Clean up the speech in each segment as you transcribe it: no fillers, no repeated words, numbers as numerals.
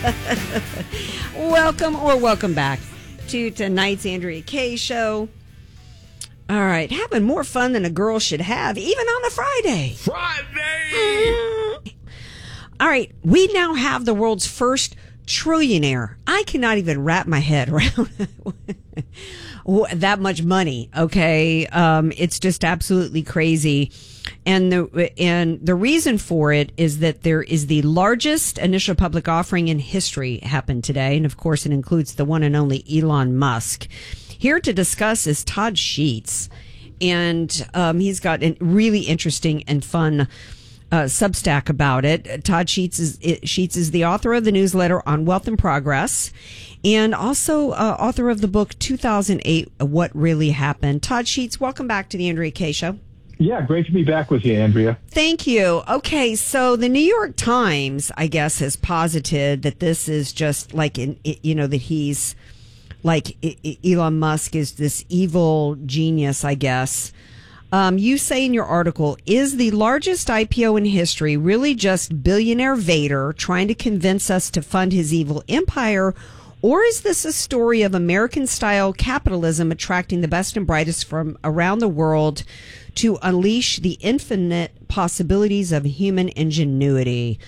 Welcome back to tonight's Andrea Kaye Show. All right, having more fun than a girl should have, even on a Friday. All right, we now have the world's first trillionaire. I cannot even wrap my head around that much money. Okay, it's just absolutely crazy. And the reason for it is that there is the largest initial public offering in history happened today. And of course, it includes the one and only Elon Musk. Here to discuss is Todd Sheets. And he's got a really interesting and fun Substack about it. Todd Sheets is the author of the newsletter on Wealth and Progress, and also author of the book 2008, What Really Happened. Todd Sheets, welcome back to the Andrea Kaye Show. Yeah, great to be back with you, Andrea. Thank you. Okay, so the New York Times, I guess, has posited that this is just like, that he's like Elon Musk is this evil genius, I guess. You say in your article, is the largest IPO in history really just billionaire Vader trying to convince us to fund his evil empire? Or is this a story of American-style capitalism attracting the best and brightest from around the world to unleash the infinite possibilities of human ingenuity?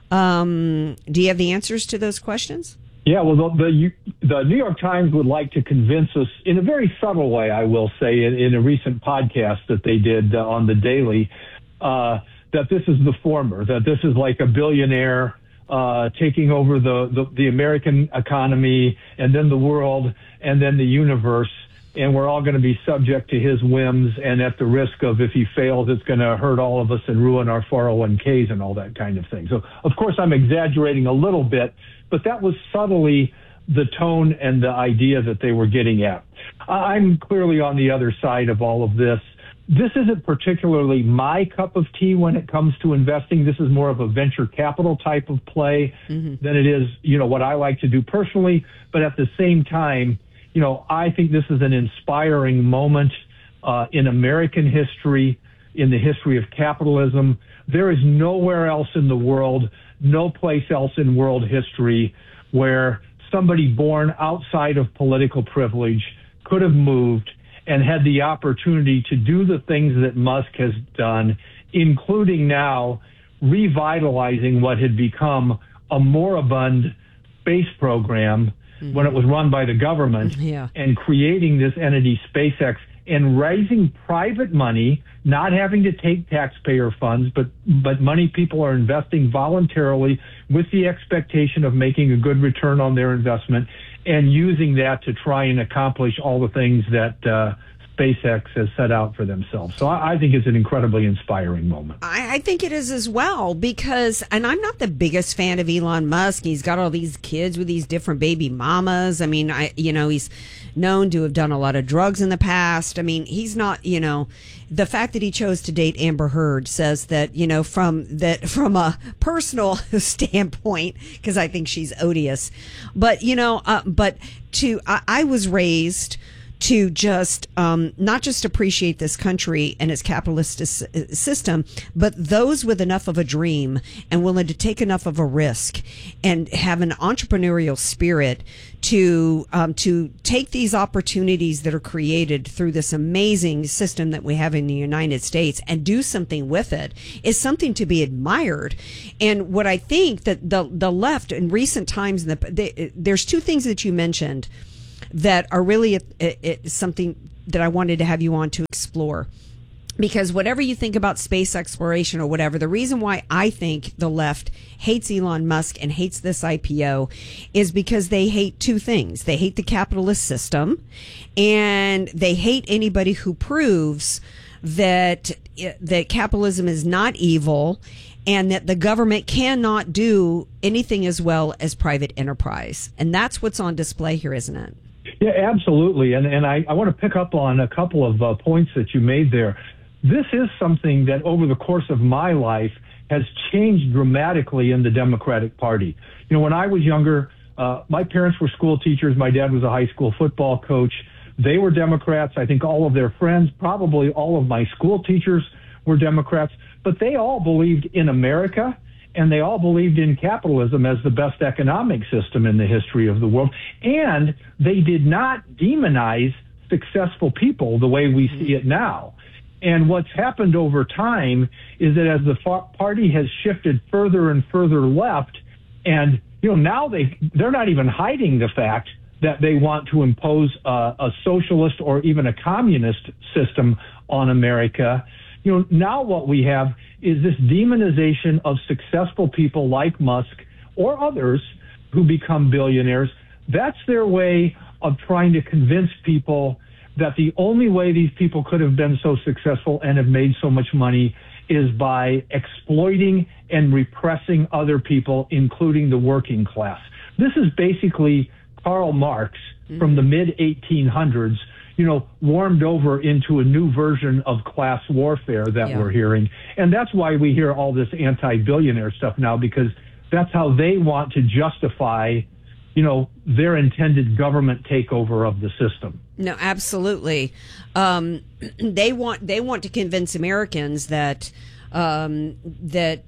Do you have the answers to those questions? Yeah, well, the New York Times would like to convince us in a very subtle way, I will say, in a recent podcast that they did on The Daily, that this is the former, that this is like a billionaire taking over the American economy and then the world and then the universe, and we're all going to be subject to his whims, and at the risk of, if he fails, it's going to hurt all of us and ruin our 401ks and all that kind of thing. So, of course, I'm exaggerating a little bit, but that was subtly the tone and the idea that they were getting at. I'm clearly on the other side of all of this. This isn't particularly my cup of tea when it comes to investing. This is more of a venture capital type of play than it is, what I like to do personally. But at the same time, I think this is an inspiring moment in American history, in the history of capitalism. There is nowhere else in the world, no place else in world history where somebody born outside of political privilege could have moved and had the opportunity to do the things that Musk has done, including now revitalizing what had become a moribund space program when it was run by the government, and creating this entity, SpaceX, and raising private money, not having to take taxpayer funds, but money people are investing voluntarily with the expectation of making a good return on their investment, and using that to try and accomplish all the things that SpaceX has set out for themselves. So I think it's an incredibly inspiring moment. I think it is as well, because, and I'm not the biggest fan of Elon Musk. He's got all these kids with these different baby mamas. I mean, he's known to have done a lot of drugs in the past. I mean, he's not, the fact that he chose to date Amber Heard says that, from a personal standpoint, because I think she's odious, but, I was raised to just not just appreciate this country and its capitalist system, but those with enough of a dream and willing to take enough of a risk and have an entrepreneurial spirit to take these opportunities that are created through this amazing system that we have in the United States and do something with it is something to be admired. And what I think that the left in recent times, there's two things that you mentioned that are really something that I wanted to have you on to explore. Because whatever you think about space exploration or whatever, the reason why I think the left hates Elon Musk and hates this IPO is because they hate two things. They hate the capitalist system, and they hate anybody who proves that capitalism is not evil and that the government cannot do anything as well as private enterprise. And that's what's on display here, isn't it? Yeah, absolutely. And I want to pick up on a couple of points that you made there. This is something that over the course of my life has changed dramatically in the Democratic Party. When I was younger, my parents were school teachers. My dad was a high school football coach. They were Democrats. I think all of their friends, probably all of my school teachers, were Democrats. But they all believed in America and they all believed in capitalism as the best economic system in the history of the world. And they did not demonize successful people the way we see it now. And what's happened over time is that as the party has shifted further and further left, and now they're not even hiding the fact that they want to impose a socialist or even a communist system on America. Now what we have is this demonization of successful people like Musk or others who become billionaires. That's their way of trying to convince people that the only way these people could have been so successful and have made so much money is by exploiting and repressing other people, including the working class. This is basically Karl Marx from the mid-1800s, warmed over into a new version of class warfare that we're hearing. And that's why we hear all this anti-billionaire stuff now, because that's how they want to justify, their intended government takeover of the system. No, absolutely. They want to convince Americans that that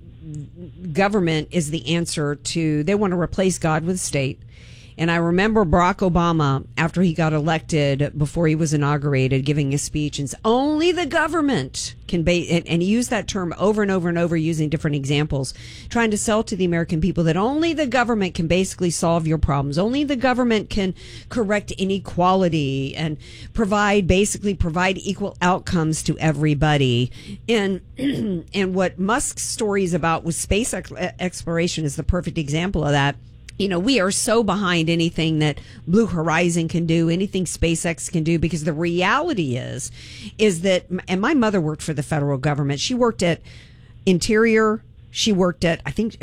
government is the answer to. They want to replace God with state. And I remember Barack Obama, after he got elected, before he was inaugurated, giving a speech and said, only the government can and he used that term over and over and over, using different examples, trying to sell to the American people that only the government can basically solve your problems. Only the government can correct inequality and provide equal outcomes to everybody. And and what Musk's story is about with space exploration is the perfect example of that. We are so behind anything that Blue Horizon can do, anything SpaceX can do, because the reality is that, and my mother worked for the federal government. She worked at Interior. She worked at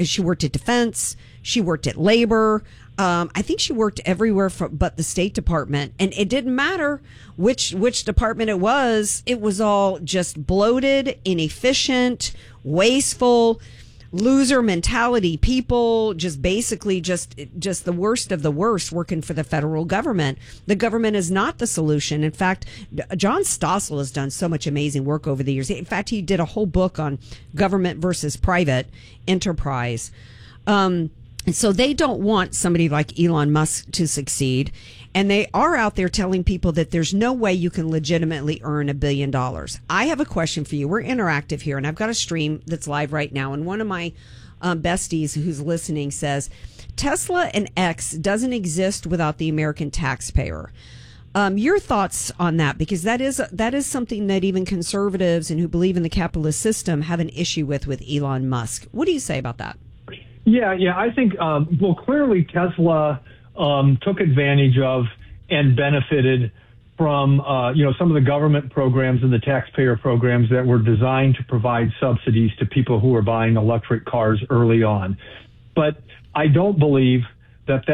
Defense. She worked at Labor. I think she worked everywhere but the State Department. And it didn't matter which department it was. It was all just bloated, inefficient, wasteful, loser mentality people, just basically just the worst of the worst working for the federal government. The government is not the solution. In fact, John Stossel has done so much amazing work over the years. In fact, he did a whole book on government versus private enterprise. And so they don't want somebody like Elon Musk to succeed. And they are out there telling people that there's no way you can legitimately earn $1 billion. I have a question for you. We're interactive here, and I've got a stream that's live right now. And one of my besties who's listening says, Tesla and X doesn't exist without the American taxpayer. Your thoughts on that? Because that is something that even conservatives and who believe in the capitalist system have an issue with Elon Musk. What do you say about that? Yeah, I think, clearly Tesla took advantage of and benefited from, some of the government programs and the taxpayer programs that were designed to provide subsidies to people who were buying electric cars early on. But I don't believe that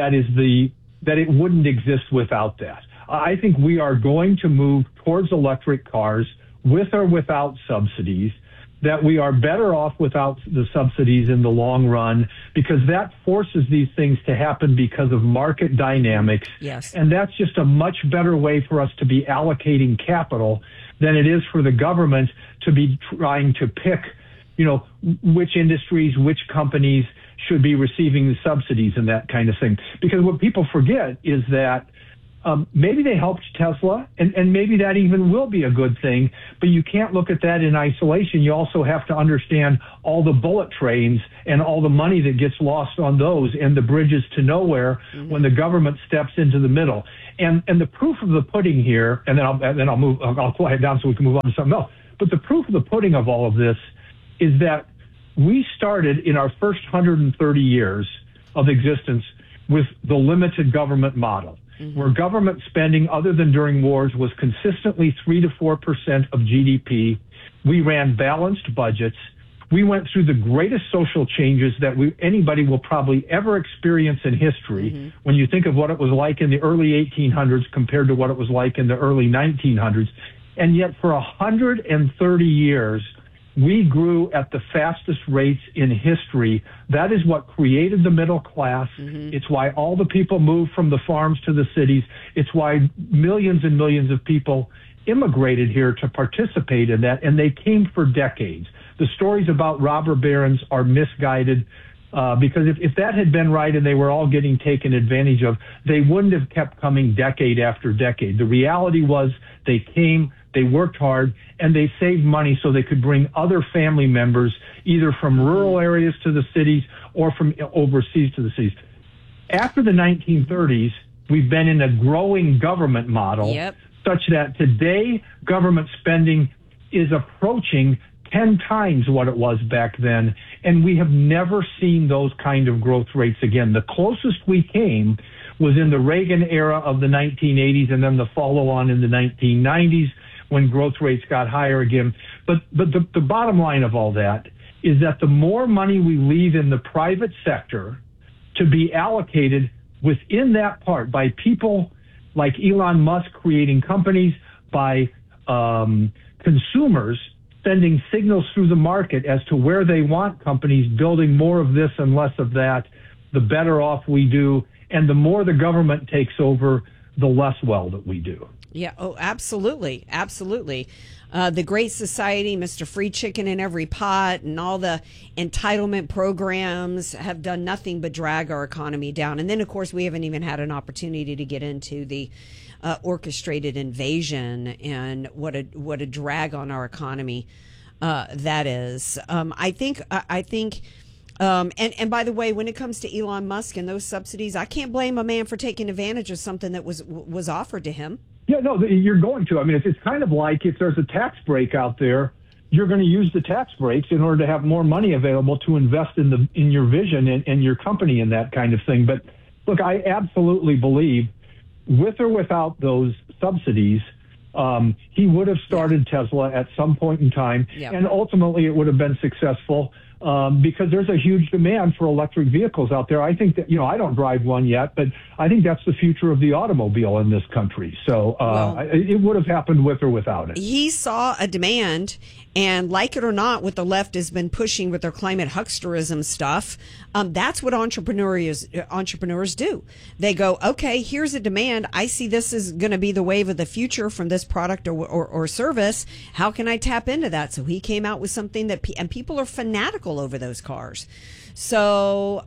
it wouldn't exist without that. I think we are going to move towards electric cars with or without subsidies, that we are better off without the subsidies in the long run, because that forces these things to happen because of market dynamics. Yes. And that's just a much better way for us to be allocating capital than it is for the government to be trying to pick, which industries, which companies should be receiving the subsidies and that kind of thing. Because what people forget is that maybe they helped Tesla, and maybe that even will be a good thing, but you can't look at that in isolation. You also have to understand all the bullet trains and all the money that gets lost on those and the bridges to nowhere when the government steps into the middle. And the proof of the pudding here, and then I'll quiet down so we can move on to something else. But the proof of the pudding of all of this is that we started in our first 130 years of existence with the limited government model, where government spending, other than during wars, was consistently 3 to 4% of GDP. We ran balanced budgets. We went through the greatest social changes that anybody will probably ever experience in history. When you think of what it was like in the early 1800s compared to what it was like in the early 1900s. And yet for 130 years, We grew at the fastest rates in history. That is what created the middle class. Mm-hmm. It's why all the people moved from the farms to the cities. It's why millions and millions of people immigrated here to participate in that, and they came for decades. The stories about robber barons are misguided because if that had been right and they were all getting taken advantage of, they wouldn't have kept coming decade after decade. The reality was they came, they worked hard, and they saved money so they could bring other family members either from rural areas to the cities or from overseas to the cities. After the 1930s, we've been in a growing government model such that today government spending is approaching 10 times what it was back then, and we have never seen those kind of growth rates again. The closest we came was in the Reagan era of the 1980s and then the follow-on in the 1990s when growth rates got higher again. But the bottom line of all that is that the more money we leave in the private sector to be allocated within that part by people like Elon Musk creating companies, by consumers sending signals through the market as to where they want companies building more of this and less of that, the better off we do. And the more the government takes over, the less well that we do. Yeah. Oh, absolutely. Absolutely. The Great Society, Mr. Free Chicken in Every Pot, and all the entitlement programs have done nothing but drag our economy down. And then, of course, we haven't even had an opportunity to get into the orchestrated invasion and what a drag on our economy that is. I think. And by the way, when it comes to Elon Musk and those subsidies, I can't blame a man for taking advantage of something that was offered to him. Yeah, no, you're going to. I mean, it's kind of like if there's a tax break out there, you're going to use the tax breaks in order to have more money available to invest in your vision and your company and that kind of thing. But look, I absolutely believe, with or without those subsidies, he would have started Tesla at some point in time, and ultimately it would have been successful. Because there's a huge demand for electric vehicles out there. I think that, I don't drive one yet, but I think that's the future of the automobile in this country. So it would have happened with or without it. He saw a demand, and like it or not, what the left has been pushing with their climate hucksterism stuff, that's what entrepreneurs do. They go, okay, here's a demand. I see this is going to be the wave of the future from this product or service. How can I tap into that? So he came out with something that, and people are fanatical over those cars. So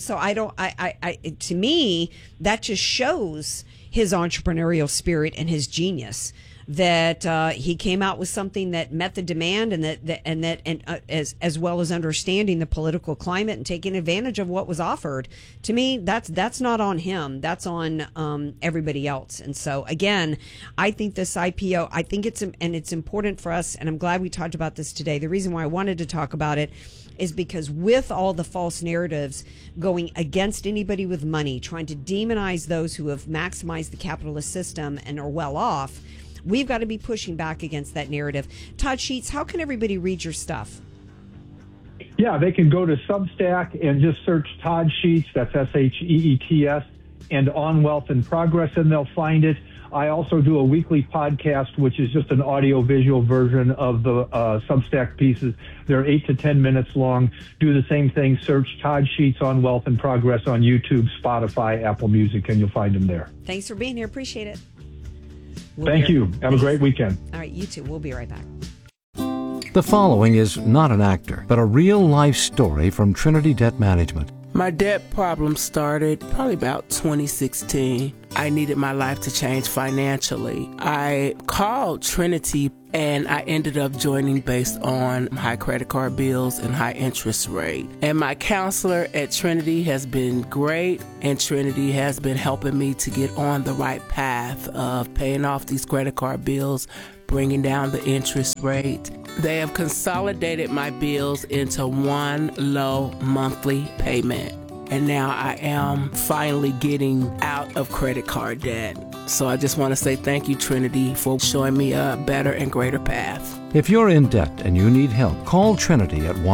to me, that just shows his entrepreneurial spirit and his genius, that he came out with something that met the demand, and as well as understanding the political climate and taking advantage of what was offered. To me, that's not on him. That's on everybody else. And so again, I think this IPO, I think it's important for us, and I'm glad we talked about this today. The reason why I wanted to talk about it is because with all the false narratives going against anybody with money, trying to demonize those who have maximized the capitalist system and are well off, we've got to be pushing back against that narrative. Todd Sheets, how can everybody read your stuff? Yeah, they can go to Substack and just search Todd Sheets, that's SHEETS, and On Wealth and Progress, and they'll find it. I also do a weekly podcast, which is just an audio-visual version of the Substack pieces. They're 8 to 10 minutes long. Do the same thing. Search Todd Sheets On Wealth and Progress on YouTube, Spotify, Apple Music, and you'll find them there. Thanks for being here. Appreciate it. Thank you. Have a great weekend. All right, you too. We'll be right back. The following is not an actor, but a real-life story from Trinity Debt Management. My debt problem started probably about 2016. I needed my life to change financially. I called Trinity and I ended up joining based on high credit card bills and high interest rate. And my counselor at Trinity has been great, and Trinity has been helping me to get on the right path of paying off these credit card bills, bringing down the interest rate. They have consolidated my bills into one low monthly payment. And now I am finally getting out of credit card debt. So I just want to say thank you, Trinity, for showing me a better and greater path. If you're in debt and you need help, call Trinity at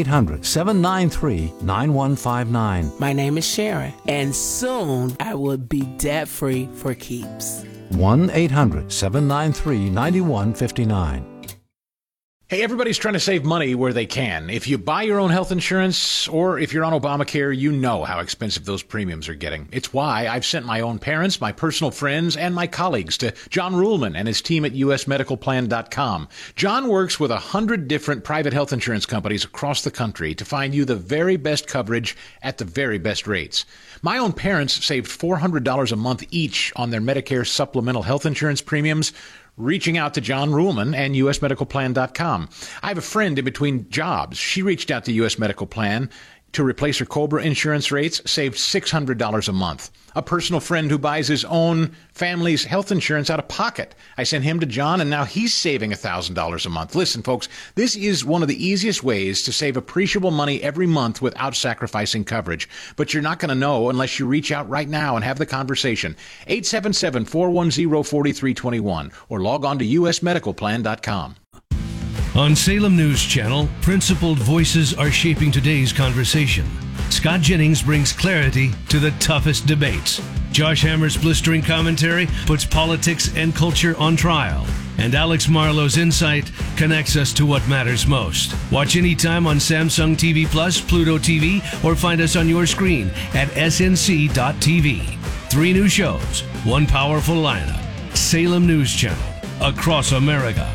1-800-793-9159. My name is Sharon, and soon I will be debt-free for keeps. 1-800-793-9159. Hey, everybody's trying to save money where they can. If you buy your own health insurance or if you're on Obamacare, you know how expensive those premiums are getting. It's why I've sent my own parents, my personal friends, and my colleagues to John Ruhlman and his team at usmedicalplan.com. John works with 100 different private health insurance companies across the country to find you the very best coverage at the very best rates. My own parents saved $400 a month each on their Medicare supplemental health insurance premiums, reaching out to John Ruhlman and usmedicalplan.com. I have a friend in between jobs. She reached out to US Medical Plan to replace her COBRA insurance rates, saved $600 a month. A personal friend who buys his own family's health insurance out of pocket. I sent him to John, and now he's saving $1,000 a month. Listen, folks, this is one of the easiest ways to save appreciable money every month without sacrificing coverage. But you're not going to know unless you reach out right now and have the conversation. 877-410-4321 or log on to usmedicalplan.com. On Salem News Channel, principled voices are shaping today's conversation. Scott Jennings brings clarity to the toughest debates. Josh Hammer's blistering commentary puts politics and culture on trial. And Alex Marlowe's insight connects us to what matters most. Watch anytime on Samsung TV Plus, Pluto TV, or find us on your screen at snc.tv. 3 new shows, 1 powerful lineup. Salem News Channel, across America.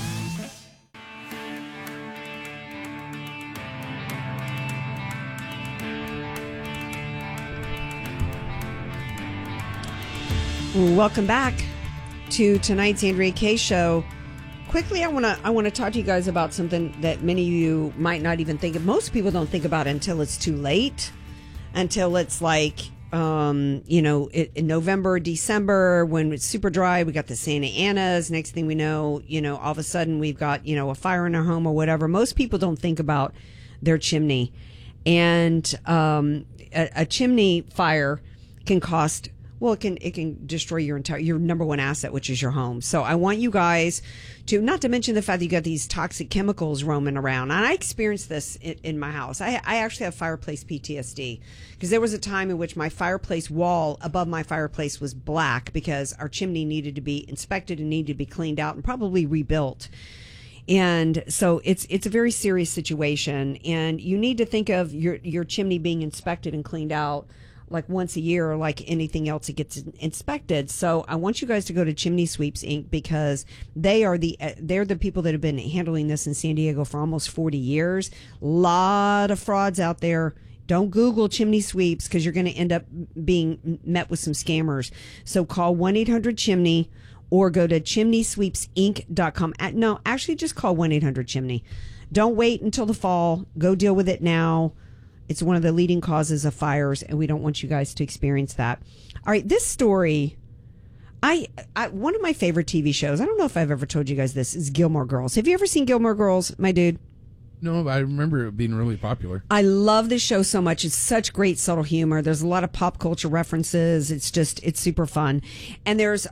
Welcome back to tonight's Andrea Kaye Show. Quickly, I want to talk to you guys about something that many of you might not even think of. Most people don't think about it until it's too late, until it's like, in November, December, when it's super dry. We got the Santa Anas. Next thing we know, all of a sudden we've got, a fire in our home or whatever. Most people don't think about their chimney. And a chimney fire can cost... Well, it can destroy your number one asset, which is your home. So I want you guys to, not to mention the fact that you got these toxic chemicals roaming around. And I experienced this in my house. I actually have fireplace PTSD because there was a time in which my fireplace wall above my fireplace was black because our chimney needed to be inspected and needed to be cleaned out and probably rebuilt. And so it's a very serious situation. And you need to think of your chimney being inspected and cleaned out like once a year, or like anything else that gets inspected. So I want you guys to go to Chimney Sweeps Inc. because they're the people that have been handling this in San Diego for almost 40 years. Lot of frauds out there. Don't Google Chimney Sweeps because you're going to end up being met with some scammers. So call 1-800-CHIMNEY or go to chimneysweepsinc.com. No, actually just call 1-800-CHIMNEY. Don't wait until the fall. Go deal with it now. It's one of the leading causes of fires, and we don't want you guys to experience that. All right, this story, one of my favorite TV shows, I don't know if I've ever told you guys this, is Gilmore Girls. Have you ever seen Gilmore Girls, my dude? No, I remember it being really popular. I love this show so much. It's such great subtle humor. There's a lot of pop culture references. It's super fun. And there's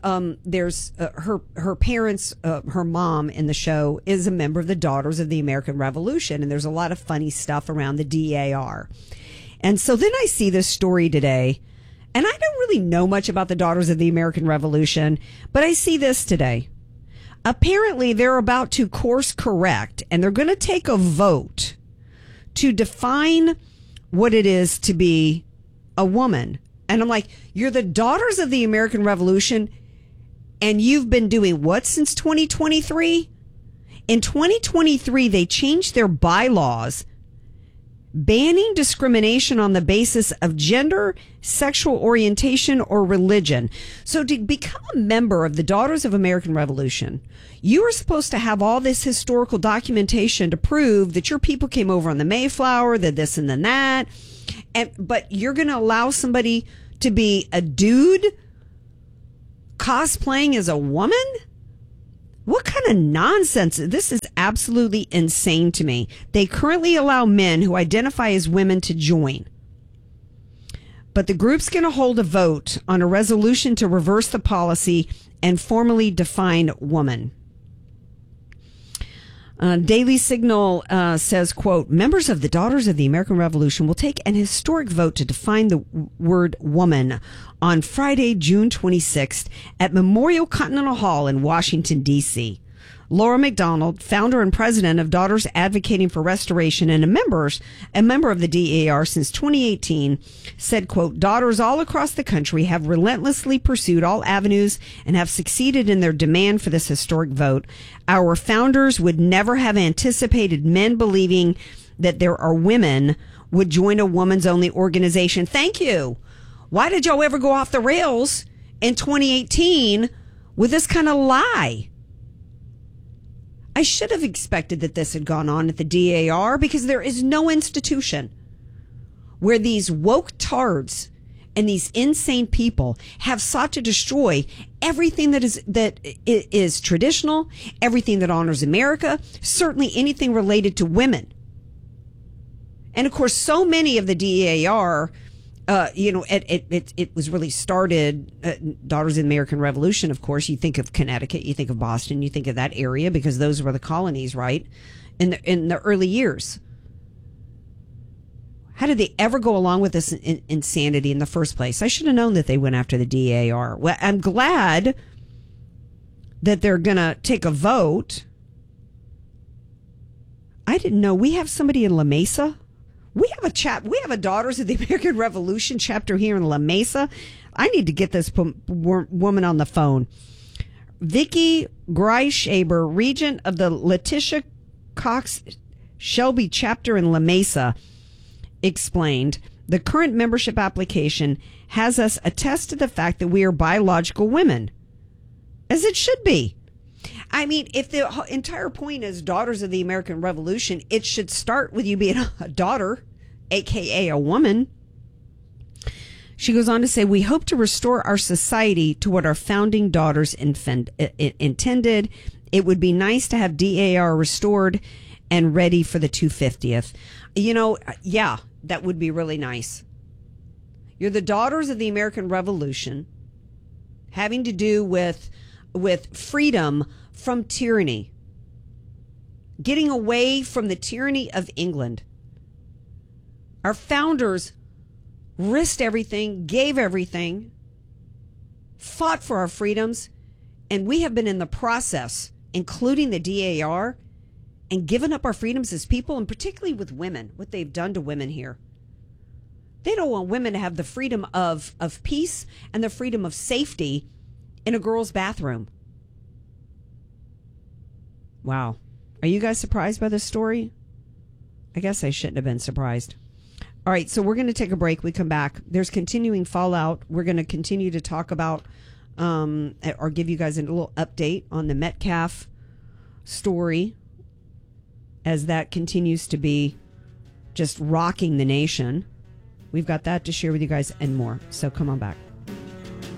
her parents, her mom in the show is a member of the Daughters of the American Revolution. And there's a lot of funny stuff around the DAR. And so then I see this story today, and I don't really know much about the Daughters of the American Revolution, but I see this today. Apparently, they're about to course correct, and they're going to take a vote to define what it is to be a woman. And I'm like, you're the Daughters of the American Revolution, and you've been doing what since 2023? In 2023, they changed their bylaws, banning discrimination on the basis of gender, sexual orientation, or religion. So to become a member of the Daughters of American Revolution, you are supposed to have all this historical documentation to prove that your people came over on the Mayflower, that this and then that. But you're going to allow somebody to be a dude cosplaying as a woman? What kind of nonsense? This is absolutely insane to me. They currently allow men who identify as women to join. But the group's going to hold a vote on a resolution to reverse the policy and formally define woman. Daily Signal says, quote, members of the Daughters of the American Revolution will take an historic vote to define the word woman on Friday, June 26th at Memorial Continental Hall in Washington, D.C. Laura McDonald, founder and president of Daughters Advocating for Restoration and a member of the DAR since 2018, said, quote, daughters all across the country have relentlessly pursued all avenues and have succeeded in their demand for this historic vote. Our founders would never have anticipated men believing that there are women would join a woman's only organization. Thank you. Why did y'all ever go off the rails in 2018 with this kind of lie? I should have expected that this had gone on at the DAR because there is no institution where these woke tards and these insane people have sought to destroy everything that is traditional, everything that honors America, certainly anything related to women. And of course, so many of the DAR, it was really started, Daughters of the American Revolution, of course. You think of Connecticut, you think of Boston, you think of that area because those were the colonies, right? In the early years. How did they ever go along with this insanity in the first place? I should have known that they went after the DAR. Well, I'm glad that they're going to take a vote. I didn't know. We have somebody in La Mesa. We have a Daughters of the American Revolution chapter here in La Mesa. I need to get this woman on the phone. Vicki Greishaber, regent of the Letitia Cox Shelby chapter in La Mesa, explained, the current membership application has us attest to the fact that we are biological women, as it should be. I mean, if the entire point is Daughters of the American Revolution, it should start with you being a daughter, a.k.a. a woman. She goes on to say, we hope to restore our society to what our founding daughters intended. It would be nice to have DAR restored and ready for the 250th. You know, yeah, that would be really nice. You're the Daughters of the American Revolution, having to do with freedom from tyranny, getting away from the tyranny of England. Our founders risked everything, gave everything, fought for our freedoms, and we have been in the process, including the DAR, and given up our freedoms as people, and particularly with women, what they've done to women here. They don't want women to have the freedom of peace and the freedom of safety in a girl's bathroom. Wow. Are you guys surprised by this story? I guess I shouldn't have been surprised. All right, so we're going to take a break. We come back. There's continuing fallout. We're going to continue to talk about or give you guys a little update on the Metcalf story as that continues to be just rocking the nation. We've got that to share with you guys and more. So come on back.